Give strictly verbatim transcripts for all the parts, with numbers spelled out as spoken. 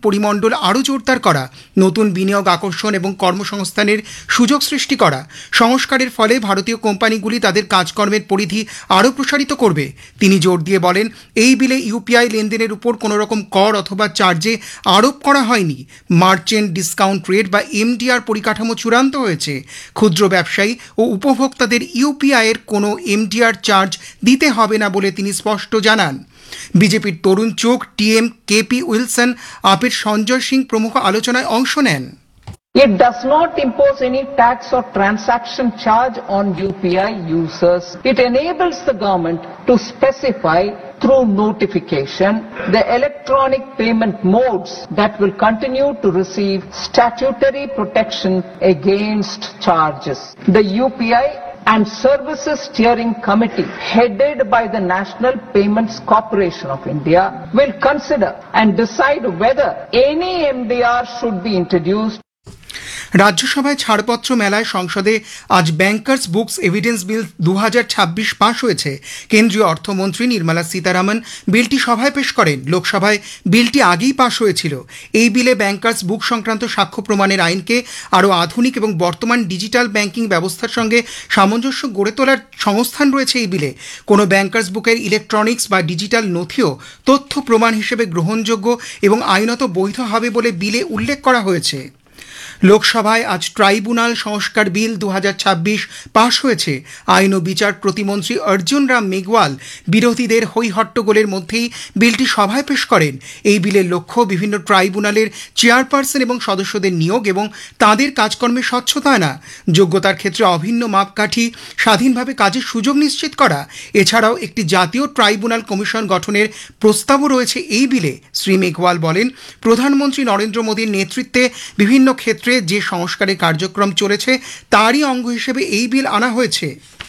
পরিমণ্ডল আরও জোরদার করা, নতুন বিনিয়োগ আকর্ষণ এবং কর্মসংস্থানের সুযোগ সৃষ্টি করা। সংস্কারের ফলে ভারতীয় কোম্পানিগুলি তাদের কাজকর্মের পরিধি আরও প্রসারিত করবে। তিনি জোর দিয়ে বলেন, এই বিলে ইউপিআই লেনদেনের উপর কোনো রকম কর অথবা চার্জে আরোপ করা হয়নি। মার্চেন্ট ডিসকাউন্ট রেট বা এমডিআর পরিকাঠামো চূড়ান্ত হয়েছে। ক্ষুদ্র ব্যবসায়ী ও উপভোক্তাদের ইউপিআইয়ের কোনো এমডিআর চার্জ দিতে হবে না বলে তিনি স্পষ্ট জানান। বিজেপির তরুণ চোখ টিএম কেপি উইলসন, আপের সঞ্জয় সিং প্রমুখ আলোচনায় অংশ নেন। It does not impose any tax or transaction charge on U P I users. It enables the government to specify through notification the electronic payment modes that will continue to receive statutory protection against charges. The U P I and Services Steering Committee, headed by the National Payments Corporation of India, will consider and decide whether any M D R should be introduced. রাজ্যসভায় ছাড়পত্র মেলায় সংসদে আজ bankers books evidence বিল দু হাজার ছাব্বিশ পাশ হয়েছে। কেন্দ্রীয় অর্থমন্ত্রী নির্মলা সীতারামন বিলটি সভায় পেশ করেন। লোকসভায় বিলটি আগেই পাশ হয়েছিল। এই বিলে ব্যাংকার্স বুক সংক্রান্ত সাক্ষ্য প্রমাণের আইনকে আরও আধুনিক এবং বর্তমান ডিজিটাল ব্যাংকিং ব্যবস্থার সঙ্গে সামঞ্জস্য গড়ে তোলার সংস্থান রয়েছে এই বিলে। কোনো ব্যাংকার্স বুকের ইলেকট্রনিক্স বা ডিজিটাল নথিও তথ্য প্রমাণ হিসেবে গ্রহণযোগ্য এবং আইনত বৈধ হবে বলে বিলে উল্লেখ করা হয়েছে। লোকসভায় আজ ট্রাইব্যুনাল সংস্কার বিল দু হাজার ছাব্বিশ পাশ হয়েছে। আইন ও বিচার প্রতিমন্ত্রী অর্জুন রাম মেঘওয়াল বিরোধীদের হৈহট্টগোলের মধ্যেই বিলটি সভায় পেশ করেন। এই বিলের লক্ষ্য বিভিন্ন ট্রাইব্যুনালের চেয়ারপারসন এবং সদস্যদের নিয়োগ এবং তাঁদের কাজকর্মে স্বচ্ছতা আনা, যোগ্যতার ক্ষেত্রে অভিন্ন মাপকাঠি, স্বাধীনভাবে কাজের সুযোগ নিশ্চিত করা। এছাড়াও একটি জাতীয় ট্রাইব্যুনাল কমিশন গঠনের প্রস্তাবও রয়েছে এই বিলে। শ্রী মেঘওয়াল বলেন, প্রধানমন্ত্রী নরেন্দ্র মোদীর নেতৃত্বে বিভিন্ন ক্ষেত্রে যে সংস্কারের কার্যক্রম চলেছে তারই অঙ্গ হিসেবে এই বিল আনা হয়েছে।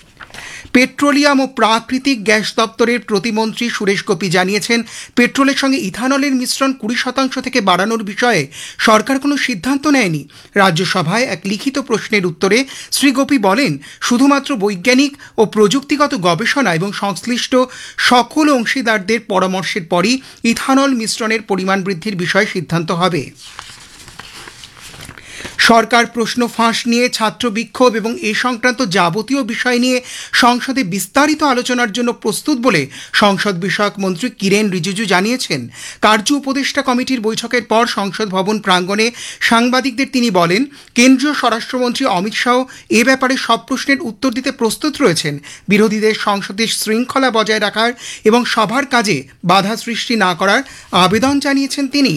পেট্রোলিয়াম ও প্রাকৃতিক গ্যাস দপ্তরের প্রতিমন্ত্রী সুরেশ গোপী জানিয়েছেন, পেট্রোলের সঙ্গে ইথানলের মিশ্রণ কুড়ি শতাংশ থেকে বাড়ানোর বিষয়ে সরকার কোনো সিদ্ধান্ত নেয়নি। রাজ্যসভায় এক লিখিত প্রশ্নের উত্তরে শ্রী গোপী বলেন, শুধুমাত্র বৈজ্ঞানিক ও প্রযুক্তিগত গবেষণা এবং সংশ্লিষ্ট সকল অংশীদারদের পরামর্শের পরই ইথানল মিশ্রণের পরিমাণ বৃদ্ধির বিষয়ে সিদ্ধান্ত হবে। সরকার প্রশ্ন ফাঁস নিয়ে ছাত্র বিক্ষোভ এবং এ সংক্রান্ত যাবতীয় বিষয় নিয়ে সংসদে বিস্তারিত আলোচনার জন্য প্রস্তুত বলে সংসদ বিষয়ক মন্ত্রী কিরেন রিজিজু জানিয়েছেন। কার্য উপদেষ্টা কমিটির বৈঠকের পর সংসদ ভবন প্রাঙ্গণে সাংবাদিকদের তিনি বলেন, কেন্দ্রীয় স্বরাষ্ট্রমন্ত্রী অমিত শাহ এ ব্যাপারে সব প্রশ্নের উত্তর দিতে প্রস্তুত রয়েছেন। বিরোধীদের সংসদের শৃঙ্খলা বজায় রাখার এবং সভার কাজে বাধা সৃষ্টি না করার আবেদন জানিয়েছেন তিনি।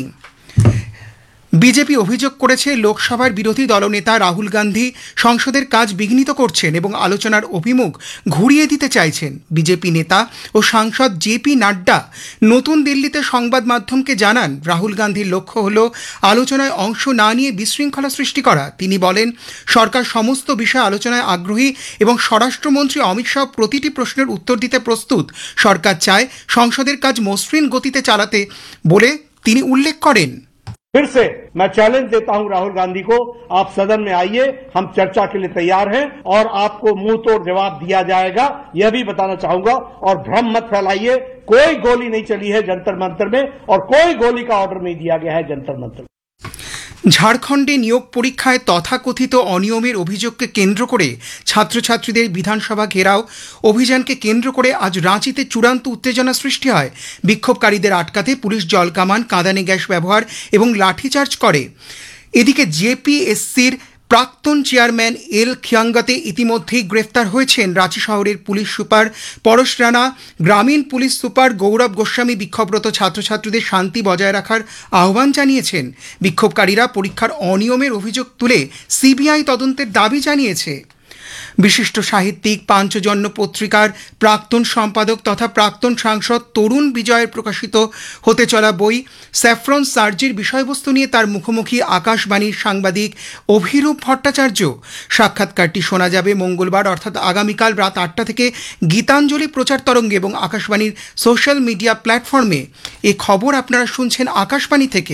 বিজেপি অভিযোগ করেছে, লোকসভার বিরোধী দলনেতা রাহুল গান্ধী সংসদের কাজ বিঘ্নিত করছেন এবং আলোচনার অভিমুখ ঘুরিয়ে দিতে চাইছেন। বিজেপি নেতা ও সাংসদ জেপি নাড্ডা নতুন দিল্লিতে সংবাদ মাধ্যমকে জানান, রাহুল গান্ধীর লক্ষ্য হল আলোচনায় অংশ না নিয়ে বিশৃঙ্খলা সৃষ্টি করা। তিনি বলেন, সরকার সমস্ত বিষয়ে আলোচনায় আগ্রহী এবং স্বরাষ্ট্রমন্ত্রী অমিত শাহ প্রতিটি প্রশ্নের উত্তর দিতে প্রস্তুত। সরকার চায় সংসদের কাজ মসৃণ গতিতে চালাতে বলে তিনি উল্লেখ করেন। फिर से मैं चैलेंज देता हूं राहुल गांधी को, आप सदन में आइए, हम चर्चा के लिए तैयार हैं और आपको मुंह तोड़ जवाब दिया जाएगा, यह भी बताना चाहूंगा। और भ्रम मत फैलाइए, कोई गोली नहीं चली है जंतर मंतर में और कोई गोली का ऑर्डर नहीं दिया गया है जंतर मंतर में। ঝাড়খণ্ডে নিয়োগ পরীক্ষায় তথাকথিত অনিয়মের অভিযোগকে কেন্দ্র করে ছাত্রছাত্রীদের বিধানসভা ঘেরাও অভিযানকে কেন্দ্র করে আজ রাঁচিতে চূড়ান্ত উত্তেজনা সৃষ্টি হয়। বিক্ষোভকারীদের আটকাতে পুলিশ জলকামান, কাঁদানে গ্যাস ব্যবহার এবং লাঠিচার্জ করে। এদিকে জেপিএসসির প্রাক্তন চেয়ারম্যান এল খিয়াঙ্গাতে ইতিমধ্যেই গ্রেফতার হয়েছেন রাঁচি শহরের পুলিশ সুপার পরশ রানা। গ্রামীণ পুলিশ সুপার গৌরব গোস্বামী বিক্ষোভরত ছাত্রছাত্রীদের শান্তি বজায় রাখার আহ্বান জানিয়েছেন। বিক্ষোভকারীরা পরীক্ষার অনিয়মের অভিযোগ তুলে সিবিআই তদন্তের দাবি জানিয়েছে। বিশিষ্ট সাহিত্যিক, পাঞ্চজন্য পত্রিকার প্রাক্তন সম্পাদক তথা প্রাক্তন সাংসদ তরুণ বিজয়ের প্রকাশিত হতে চলা বই স্যাফরন সার্জির বিষয়বস্তু নিয়ে তার মুখোমুখি আকাশবাণীর সাংবাদিক অভিরূপ ভট্টাচার্য। সাক্ষাৎকারটি শোনা যাবে মঙ্গলবার অর্থাৎ আগামীকাল রাত আটটা থেকে গীতাঞ্জলি প্রচার তরঙ্গে এবং আকাশবাণীর সোশ্যাল মিডিয়া প্ল্যাটফর্মে। এ খবর আপনারা শুনছেন আকাশবাণী থেকে।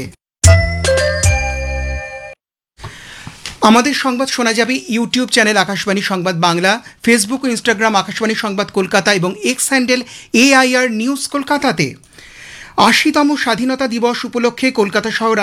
আমাদের সংবাদ শোনা যাবে ইউটিউব চ্যানেল আকাশবাণী সংবাদ বাংলা, ফেসবুক ও ইনস্টাগ্রাম আকাশবাণী সংবাদ কলকাতা এবং এক্স হ্যান্ডেল এআইআর নিউজ কলকাতাতে। আশিতম স্বাধীনতা দিবস উপলক্ষে কলকাতা শহর